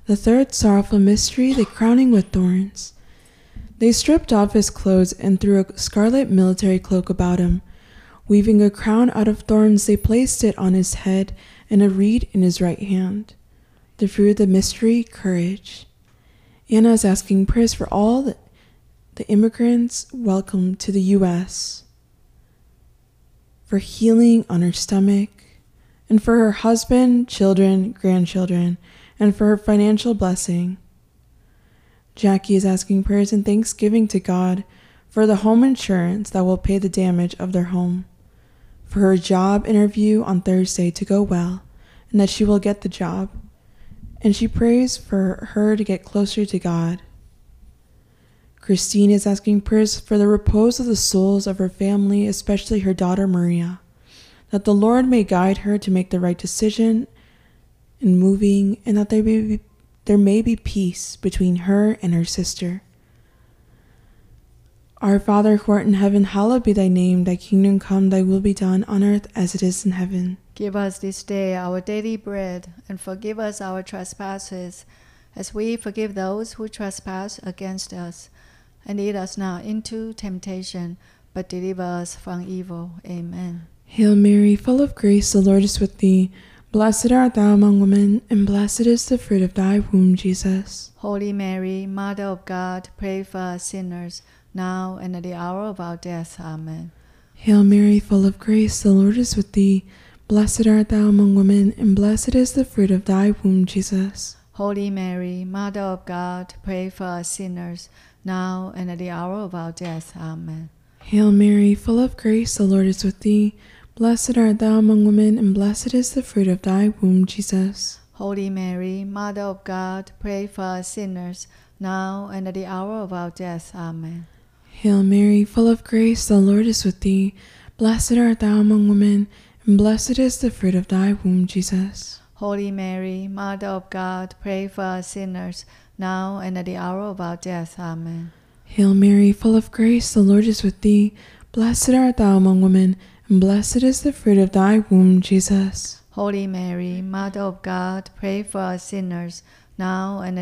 The third sorrowful mystery, the crowning with thorns. They stripped off his clothes and threw a scarlet military cloak about him. Weaving a crown out of thorns, they placed it on his head and a reed in his right hand. The fruit of the mystery, courage. Anna is asking prayers for all the immigrants welcome to the U.S., for healing on her stomach, and for her husband, children, grandchildren, and for her financial blessing. Jackie is asking prayers and thanksgiving to God for the home insurance that will pay the damage of their home, for her job interview on Thursday to go well, and that she will get the job. And she prays for her to get closer to God. Christine is asking prayers for the repose of the souls of her family, especially her daughter Maria, that the Lord may guide her to make the right decision in moving, and that there may be peace between her and her sister. Our Father who art in heaven, hallowed be thy name. Thy kingdom come, thy will be done on earth as it is in heaven. Give us this day our daily bread, and forgive us our trespasses, as we forgive those who trespass against us. And lead us not into temptation, but deliver us from evil. Amen. Hail Mary, full of grace, the Lord is with thee. Blessed art thou among women, and blessed is the fruit of thy womb, Jesus. Holy Mary, Mother of God, pray for us sinners, now and at the hour of our death. Amen. Hail Mary, full of grace, the Lord is with thee. Blessed art thou among women, and blessed is the fruit of thy womb, Jesus. Holy Mary, Mother of God, pray for us sinners, now and at the hour of our death. Amen. Hail Mary, full of grace, the Lord is with thee. Blessed art thou among women, and blessed is the fruit of thy womb, Jesus. Holy Mary, Mother of God, pray for us sinners, now and at the hour of our death. Amen. Hail Mary, full of grace, the Lord is with thee. Blessed art thou among women, and blessed is the fruit of thy womb, Jesus. Holy Mary, Mother of God, pray for us sinners, now and at the hour of our death. Amen. Hail Mary, full of grace, the Lord is with thee. Blessed art thou among women, and blessed is the fruit of thy womb, Jesus. Holy Mary, Mother of God, pray for us sinners, now and